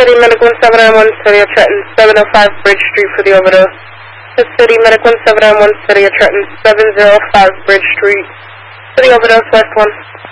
City Medic 1791 City, you're threatened 705 Bridge Street for the overdose. City Medic 1791 City, you're threatened 705 Bridge Street for the overdose, West 1.